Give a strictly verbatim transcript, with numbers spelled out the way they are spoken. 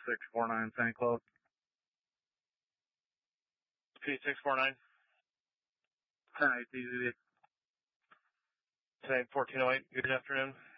six four nine Saint Cloud. P six four nine. ten eight D Z D. ten eight fourteen oh eight. Good afternoon.